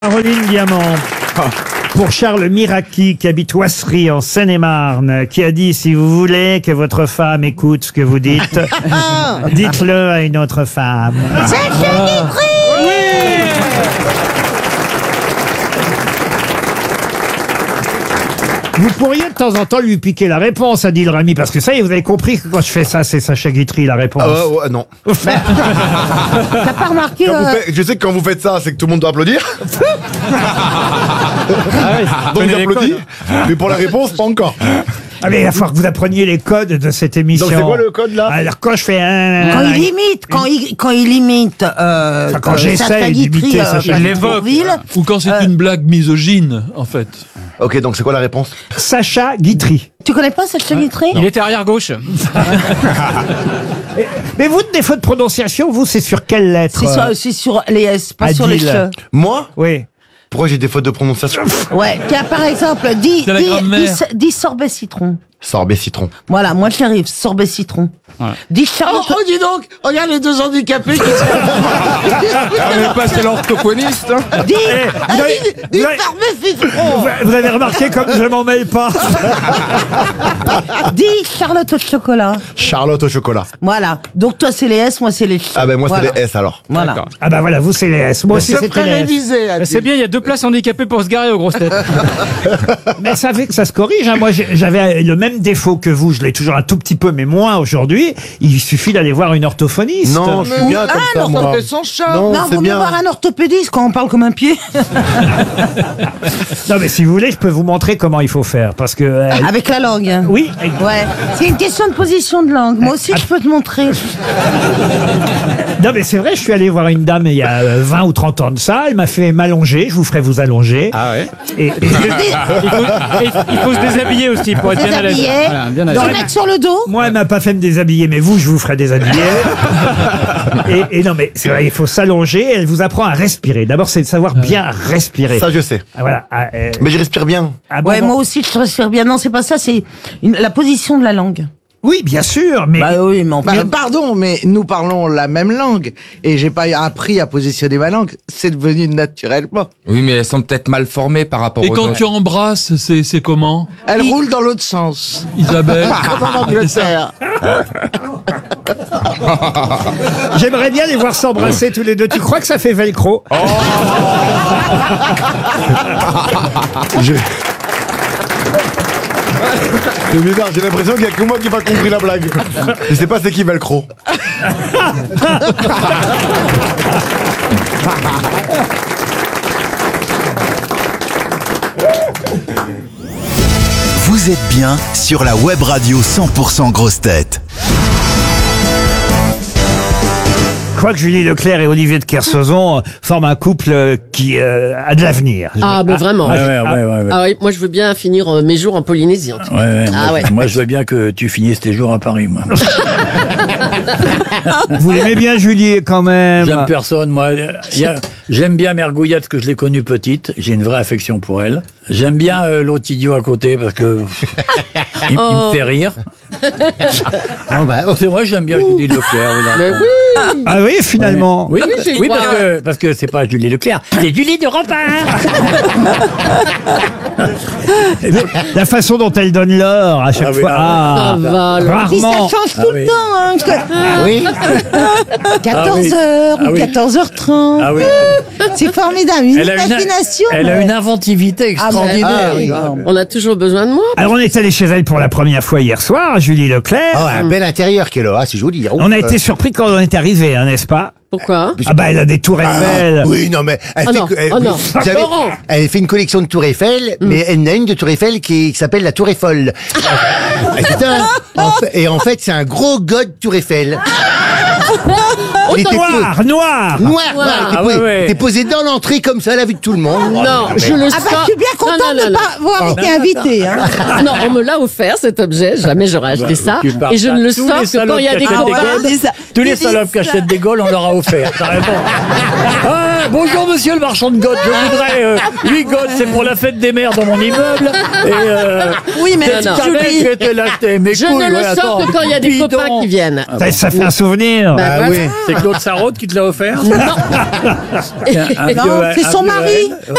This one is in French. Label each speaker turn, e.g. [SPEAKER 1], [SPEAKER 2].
[SPEAKER 1] Caroline Diamant, pour Charles Miraki, qui habite Oissery, en Seine-et-Marne, qui a dit « Si vous voulez que votre femme écoute ce que vous dites, dites-le à une autre femme. » Vous pourriez de temps en temps lui piquer la réponse, Adil Rami, parce que ça y est, vous avez compris que quand je fais ça, c'est Sacha Guitry la réponse.
[SPEAKER 2] Ouais, non.
[SPEAKER 3] T'as pas remarqué
[SPEAKER 2] Je sais que quand vous faites ça, c'est que tout le monde doit applaudir. Donc j'applaudis. Mais pour la réponse, pas encore.
[SPEAKER 1] Ah mais il va falloir que vous appreniez les codes de cette émission.
[SPEAKER 2] Donc c'est quoi le code là?
[SPEAKER 1] Alors quand je fais
[SPEAKER 3] quand il imite, quand il imite,
[SPEAKER 1] quand j'essaye d'imiter Sacha
[SPEAKER 3] Guitry,
[SPEAKER 4] ou quand c'est une blague misogyne, en fait.
[SPEAKER 2] Ok, donc c'est quoi la réponse?
[SPEAKER 1] Sacha Guitry.
[SPEAKER 3] Tu connais pas Sacha Guitry?
[SPEAKER 5] Il était arrière-gauche.
[SPEAKER 1] Mais vous, de défaut de prononciation, vous, c'est sur quelle lettre?
[SPEAKER 3] C'est sur les S, pas sur les
[SPEAKER 1] Adil.
[SPEAKER 3] che.
[SPEAKER 2] Moi?
[SPEAKER 1] Oui.
[SPEAKER 2] Pourquoi j'ai des fautes de prononciation?
[SPEAKER 3] Ouais, par exemple, dis sorbet citron.
[SPEAKER 2] Sorbet citron.
[SPEAKER 3] Voilà, moi j'arrive, sorbet citron.
[SPEAKER 5] Voilà.
[SPEAKER 3] Dis Charlotte.
[SPEAKER 6] Oh, dis donc, regarde les deux handicapés qui
[SPEAKER 5] On est passé l'orthophoniste.
[SPEAKER 3] Dis
[SPEAKER 1] vous avez-
[SPEAKER 3] sorbet citron.
[SPEAKER 1] Vous avez remarqué comme je m'en mêle pas.
[SPEAKER 3] Dis Charlotte au chocolat.
[SPEAKER 2] Charlotte au chocolat.
[SPEAKER 3] Voilà. Donc toi c'est les S, moi c'est les che.
[SPEAKER 2] Ah ben moi
[SPEAKER 3] Voilà.
[SPEAKER 2] c'est les S alors.
[SPEAKER 3] Voilà.
[SPEAKER 1] Ah bah voilà, vous c'est les S. Moi aussi
[SPEAKER 6] se
[SPEAKER 1] c'était les S.
[SPEAKER 6] révisé.
[SPEAKER 5] C'est bien, il y a 2 places handicapées pour se garer aux grosses têtes.
[SPEAKER 1] Mais ça fait que ça se corrige. Hein. Moi j'avais le même défaut que vous. Je l'ai toujours un tout petit peu, mais moins aujourd'hui. Il suffit d'aller voir une orthophoniste.
[SPEAKER 2] Non, je suis bien comme ça moi.
[SPEAKER 6] fait son chat.
[SPEAKER 2] Non,
[SPEAKER 3] Non,
[SPEAKER 2] c'est
[SPEAKER 3] vaut mieux
[SPEAKER 2] bien.
[SPEAKER 3] voir un orthopédiste quand on parle comme un pied.
[SPEAKER 1] Non mais si vous voulez, je peux vous montrer comment il faut faire. Parce que...
[SPEAKER 3] Avec la langue.
[SPEAKER 1] Oui.
[SPEAKER 3] Ouais. C'est une question de position de langue. Moi aussi je peux te montrer.
[SPEAKER 1] Non mais c'est vrai, je suis allé voir une dame il y a 20 ou 30 ans de ça. Elle m'a fait m'allonger. Je vous ferai vous allonger.
[SPEAKER 5] Ah ouais.
[SPEAKER 1] Et
[SPEAKER 5] Il faut se déshabiller aussi pour être bien à l'aise.
[SPEAKER 3] Déshabiller.
[SPEAKER 5] Voilà, bien à
[SPEAKER 3] Se
[SPEAKER 5] l'aise.
[SPEAKER 3] mettre sur le dos.
[SPEAKER 1] moi, elle m'a pas fait me déshabiller, mais vous, je vous ferai déshabiller. et non, mais c'est vrai, il faut s'allonger. Elle vous apprend à respirer. D'abord, c'est de savoir bien respirer.
[SPEAKER 2] Ça je sais.
[SPEAKER 1] Ah, voilà.
[SPEAKER 2] Mais je respire bien.
[SPEAKER 1] Ah, bon,
[SPEAKER 3] Ouais,
[SPEAKER 1] bon.
[SPEAKER 3] moi aussi je respire bien. Non, c'est pas ça, c'est la position de la langue.
[SPEAKER 1] Oui, bien sûr, mais
[SPEAKER 3] Oui, mais enfin.
[SPEAKER 6] Pardon, mais nous parlons la même langue et j'ai pas appris à positionner ma langue. C'est devenu naturellement.
[SPEAKER 7] Oui, mais elles sont peut-être mal formées par rapport
[SPEAKER 4] Et
[SPEAKER 7] aux
[SPEAKER 4] quand
[SPEAKER 7] autres.
[SPEAKER 4] tu embrasses, c'est comment,
[SPEAKER 6] Elle roule dans l'autre sens.
[SPEAKER 4] Isabelle?
[SPEAKER 6] Comme en Angleterre.
[SPEAKER 1] j'aimerais bien les voir s'embrasser tous les deux. Tu crois que ça fait velcro?
[SPEAKER 2] C'est bizarre, j'ai l'impression qu'il y a que moi qui n'ai pas compris la blague. Je sais pas c'est qui Velcro.
[SPEAKER 8] Vous êtes bien sur la web radio 100% grosse tête.
[SPEAKER 1] Je crois que Julie Leclerc et Olivier de Kersauzon forment un couple qui a de l'avenir.
[SPEAKER 9] Ah, ben vraiment.
[SPEAKER 10] Ouais.
[SPEAKER 9] Ah oui, moi je veux bien finir mes jours en Polynésie. En tout cas. Ah ouais.
[SPEAKER 10] Moi, je veux bien que tu finisses tes jours à Paris, moi.
[SPEAKER 1] Vous l'aimez bien, Julie, quand même.
[SPEAKER 10] J'aime personne, moi. J'aime bien Mergouillette, que je l'ai connue petite. J'ai une vraie affection pour elle. J'aime bien l'autre idiot à côté, parce que il me fait rire. C'est vrai, j'aime bien Julie Leclerc.
[SPEAKER 9] Mais oui.
[SPEAKER 1] Ah oui, finalement.
[SPEAKER 10] Oui,
[SPEAKER 9] j'ai
[SPEAKER 10] oui,
[SPEAKER 9] le droit.
[SPEAKER 10] parce que c'est pas Julie Leclerc, c'est Julie de Rempart.
[SPEAKER 1] La façon dont elle donne l'or à chaque
[SPEAKER 10] Ah oui,
[SPEAKER 1] fois.
[SPEAKER 9] Ça va, alors.
[SPEAKER 3] Puis ça
[SPEAKER 1] Rarement.
[SPEAKER 3] change tout le temps, hein.
[SPEAKER 10] Oui.
[SPEAKER 3] 14h
[SPEAKER 10] Ah
[SPEAKER 3] ou
[SPEAKER 10] oui.
[SPEAKER 3] 14h30.
[SPEAKER 10] Ah oui.
[SPEAKER 3] C'est formidable. Une imagination.
[SPEAKER 10] Elle a une inventivité extraordinaire.
[SPEAKER 9] On a toujours besoin de moi.
[SPEAKER 1] Alors on est allé chez elle pour la première fois hier soir, Julie Leclerc.
[SPEAKER 11] Oh, un bel intérieur qu'elle a, c'est joli.
[SPEAKER 1] On a été surpris quand on est arrivé, hein, n'est-ce pas?
[SPEAKER 9] Pourquoi?
[SPEAKER 1] Ah bah elle a des tours Eiffel.
[SPEAKER 11] Oui, non, mais elle
[SPEAKER 9] Oh
[SPEAKER 11] fait,
[SPEAKER 9] non,
[SPEAKER 11] que-
[SPEAKER 9] oh non.
[SPEAKER 11] vous savez,
[SPEAKER 9] Laurent.
[SPEAKER 11] elle fait une collection de tours Eiffel, mais elle en a une de tours Eiffel qui s'appelle la Tour Eiffel. Putain, et en fait, c'est un gros god tour Eiffel. Il était
[SPEAKER 1] Noir, noir.
[SPEAKER 11] noir,
[SPEAKER 10] Ah ouais.
[SPEAKER 11] T'es posé dans l'entrée comme ça à la vue de tout le monde.
[SPEAKER 9] Non, je le
[SPEAKER 3] Ah
[SPEAKER 9] sens.
[SPEAKER 3] bah je suis bien contente
[SPEAKER 9] Non, non,
[SPEAKER 3] de
[SPEAKER 9] non,
[SPEAKER 3] pas avoir été invitée. Hein.
[SPEAKER 9] non. Non, on me l'a offert cet objet. Jamais j'aurais acheté ça.
[SPEAKER 10] Tu parles
[SPEAKER 9] Et je
[SPEAKER 10] ça.
[SPEAKER 9] ne le
[SPEAKER 10] Tous
[SPEAKER 9] sors
[SPEAKER 10] les
[SPEAKER 9] que quand
[SPEAKER 10] salopes
[SPEAKER 9] il y a des
[SPEAKER 10] qui achètent des
[SPEAKER 9] copains.
[SPEAKER 10] Gaules, tous les salopes qui achètent des Gaules, on leur a offert. T'as raison. Bonjour monsieur le marchand de Gaules, je voudrais 8 Gaules, c'est pour la fête des mères dans mon immeuble. Et
[SPEAKER 3] Oui, mais
[SPEAKER 9] Non, non.
[SPEAKER 3] Julie,
[SPEAKER 10] que te l'acheter. Mais
[SPEAKER 9] Je
[SPEAKER 10] couilles,
[SPEAKER 9] ne le
[SPEAKER 10] ouais,
[SPEAKER 9] sors
[SPEAKER 10] attends,
[SPEAKER 9] que quand il y a des
[SPEAKER 10] bidon.
[SPEAKER 9] copains qui viennent.
[SPEAKER 1] Ça fait un souvenir.
[SPEAKER 9] Bah, voilà.
[SPEAKER 11] oui.
[SPEAKER 10] C'est Claude Sarraute qui te l'a offert?
[SPEAKER 9] Non.
[SPEAKER 10] Un
[SPEAKER 3] non,
[SPEAKER 10] vieux-
[SPEAKER 3] c'est
[SPEAKER 10] un
[SPEAKER 3] son
[SPEAKER 10] vieux
[SPEAKER 3] mari.
[SPEAKER 10] L.